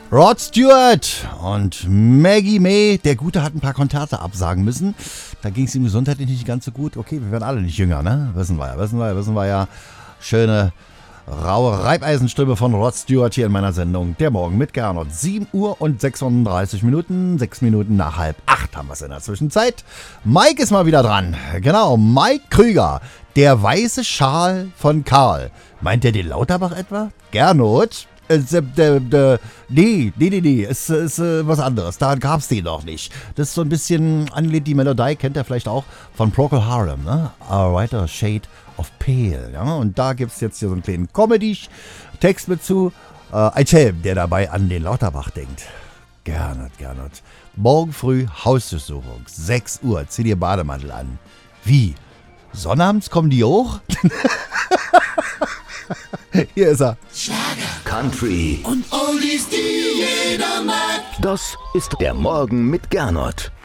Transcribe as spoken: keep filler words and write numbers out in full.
Rod Stewart und Maggie May. Der Gute hat ein paar Konzerte absagen müssen. Da ging es ihm gesundheitlich nicht ganz so gut. Okay, wir werden alle nicht jünger, ne? Wissen wir ja, wissen wir ja, wissen wir ja. Schöne, raue Reibeisenstimme von Rod Stewart hier in meiner Sendung. Der Morgen mit Gernot. sieben Uhr und sechsunddreißig Minuten. sechs Minuten nach halb acht haben wir es in der Zwischenzeit. Mike ist mal wieder dran. Genau, Mike Krüger. Der weiße Schal von Karl. Meint der den Lauterbach etwa? Gernot? Äh, äh, äh, nee, nee, nee, nee, es ist äh, was anderes. Da gab's den noch nicht. Das ist so ein bisschen angelehnt, die Melodie kennt ihr vielleicht auch von Procol Harum, ne? A Whiter Shade of Pale, ja? Und da gibt's jetzt hier so einen kleinen Comedy-Text mit zu. Äh, ein Schelm, der dabei an den Lauterbach denkt. Gernot, Gernot. Morgen früh Hausdurchsuchung, sechs Uhr, zieh dir Bademantel an. Wie? Sonnabends kommen die hoch? Hier ist er. Schlager, Country und Oldies, die jeder mag. Das ist der Morgen mit Gernot.